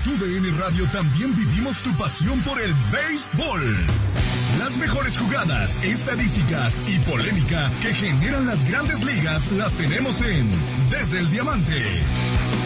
TUDN Radio también vivimos tu pasión por el béisbol. Las mejores jugadas, estadísticas y polémica que generan las grandes ligas las tenemos en Desde el Diamante.